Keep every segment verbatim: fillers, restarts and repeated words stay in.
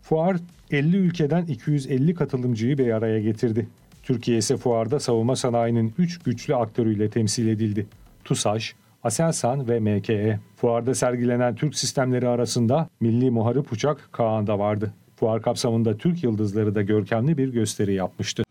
Fuar elli ülkeden iki yüz elli katılımcıyı bir araya getirdi. Türkiye ise fuarda savunma sanayinin üç güçlü aktörüyle temsil edildi. TUSAŞ, Aselsan ve M K E. Fuarda sergilenen Türk sistemleri arasında milli muharip uçak Kaan da vardı. Fuar kapsamında Türk Yıldızları da görkemli bir gösteri yapmıştı.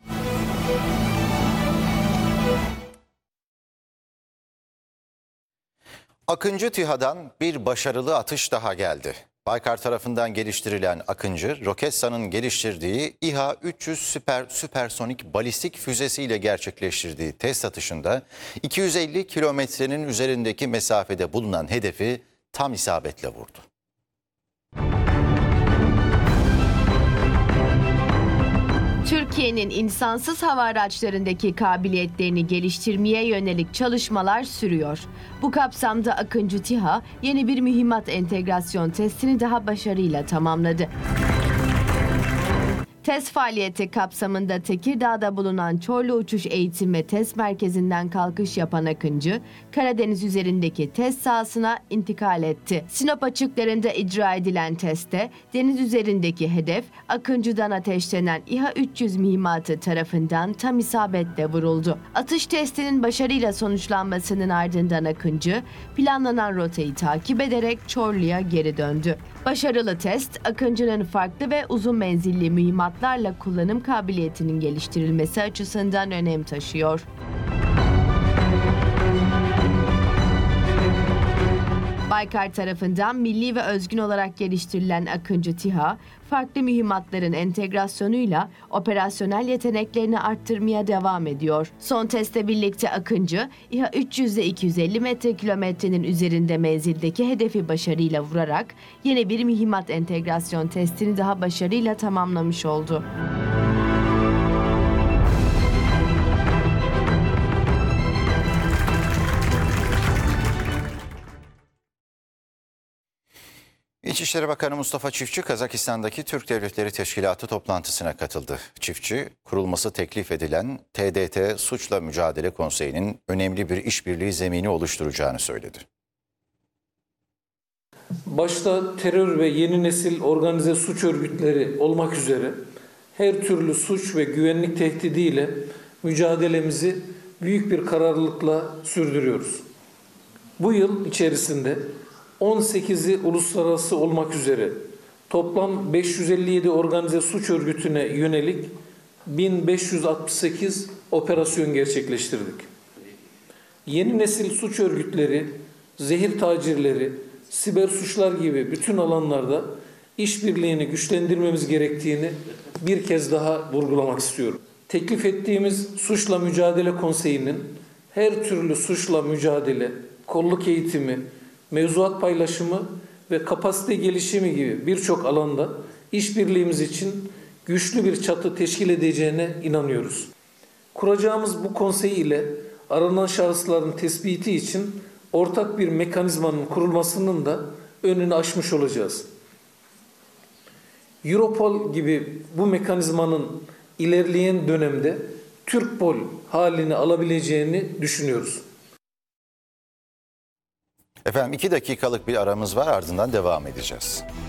Akıncı TİHA'dan bir başarılı atış daha geldi. Baykar tarafından geliştirilen Akıncı, Roketsan'ın geliştirdiği İHA üç yüz süper, süpersonik balistik füzesiyle gerçekleştirdiği test atışında iki yüz elli kilometrenin üzerindeki mesafede bulunan hedefi tam isabetle vurdu. Türkiye'nin insansız hava araçlarındaki kabiliyetlerini geliştirmeye yönelik çalışmalar sürüyor. Bu kapsamda Akıncı TİHA yeni bir mühimmat entegrasyon testini daha başarıyla tamamladı. Test faaliyeti kapsamında Tekirdağ'da bulunan Çorlu Uçuş Eğitim ve Test Merkezi'nden kalkış yapan Akıncı, Karadeniz üzerindeki test sahasına intikal etti. Sinop açıklarında icra edilen testte deniz üzerindeki hedef Akıncı'dan ateşlenen İHA üç yüz mühimmatı tarafından tam isabetle vuruldu. Atış testinin başarıyla sonuçlanmasının ardından Akıncı, planlanan rotayı takip ederek Çorlu'ya geri döndü. Başarılı test, Akıncı'nın farklı ve uzun menzilli mühimmatlarla kullanım kabiliyetinin geliştirilmesi açısından önem taşıyor. Baykar tarafından milli ve özgün olarak geliştirilen Akıncı TİHA, farklı mühimmatların entegrasyonuyla operasyonel yeteneklerini arttırmaya devam ediyor. Son testle birlikte Akıncı, İHA üç yüz ile iki yüz elli metre kilometrenin üzerinde menzildeki hedefi başarıyla vurarak yeni bir mühimmat entegrasyon testini daha başarıyla tamamlamış oldu. İçişleri Bakanı Mustafa Çiftçi, Kazakistan'daki Türk Devletleri Teşkilatı toplantısına katıldı. Çiftçi, kurulması teklif edilen T D T Suçla Mücadele Konseyi'nin önemli bir işbirliği zemini oluşturacağını söyledi. Başta terör ve yeni nesil organize suç örgütleri olmak üzere her türlü suç ve güvenlik tehdidiyle mücadelemizi büyük bir kararlılıkla sürdürüyoruz. Bu yıl içerisinde on sekizi uluslararası olmak üzere toplam beş yüz elli yedi organize suç örgütüne yönelik bin beş yüz altmış sekiz operasyon gerçekleştirdik. Yeni nesil suç örgütleri, zehir tacirleri, siber suçlar gibi bütün alanlarda işbirliğini güçlendirmemiz gerektiğini bir kez daha vurgulamak istiyorum. Teklif ettiğimiz Suçla Mücadele Konseyi'nin her türlü suçla mücadele, kolluk eğitimi, mevzuat paylaşımı ve kapasite gelişimi gibi birçok alanda işbirliğimiz için güçlü bir çatı teşkil edeceğine inanıyoruz. Kuracağımız bu konsey ile aranan şahısların tespiti için ortak bir mekanizmanın kurulmasının da önünü açmış olacağız. Europol gibi bu mekanizmanın ilerleyen dönemde Türkpol halini alabileceğini düşünüyoruz. Efendim iki dakikalık bir aramız var, ardından devam edeceğiz.